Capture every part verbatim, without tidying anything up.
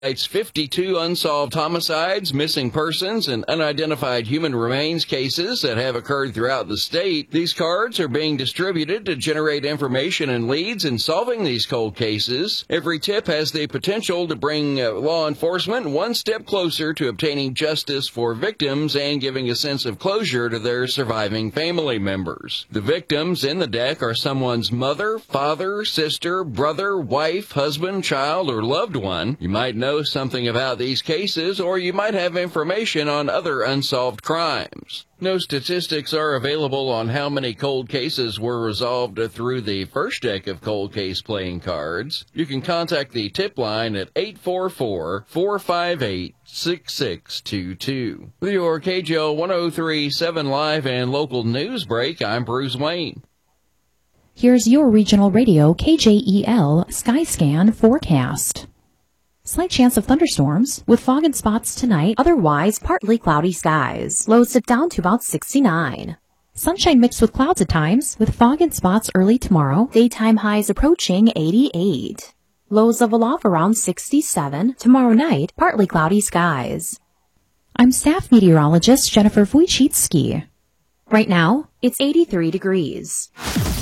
It's fifty-two unsolved homicides, missing persons, and unidentified human remains cases that have occurred throughout the state. These cards are being distributed to generate information and leads in solving these cold cases. Every tip has the potential to bring uh, law enforcement one step closer to obtaining justice for victims and giving a sense of closure to their surviving family members. The victims in the deck are someone's mother, father, sister, brother, wife, husband, child, or loved one. You might know something about these cases, or you might have information on other unsolved crimes. No statistics are available on how many cold cases were resolved through the first deck of cold case playing cards. You can contact the tip line at eight four four, four five eight, six six two two. With your K J O one oh three point seven live and local news break, I'm Bruce Wayne. Here's your regional radio K J E L Skyscan forecast. Slight chance of thunderstorms with fog and spots tonight, otherwise partly cloudy skies. Lows dip down to about sixty-nine. Sunshine mixed with clouds at times, with fog and spots early tomorrow. Daytime highs approaching eighty-eight. Lows level off around sixty-seven. Tomorrow night, partly cloudy skies. I'm staff meteorologist Jennifer Wojcicki. Right now, it's eighty-three degrees.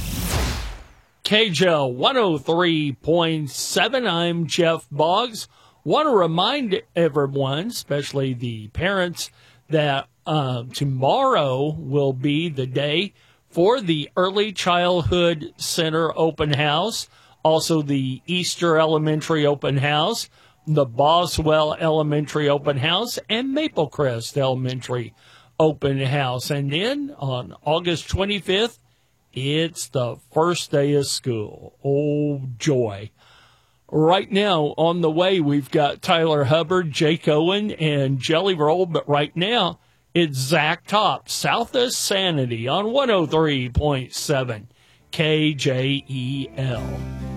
K J O one oh three point seven, I'm Jeff Boggs. Want to remind everyone, especially the parents, that uh, tomorrow will be the day for the Early Childhood Center open house, also the Easter Elementary open house, the Boswell Elementary open house, and Maple Crest Elementary open house. And then on August twenty-fifth, it's the first day of school. Oh, joy. Right now, on the way, we've got Tyler Hubbard, Jake Owen, and Jelly Roll. But right now, it's Zach Top, south of Sanity, on one oh three point seven K J E L.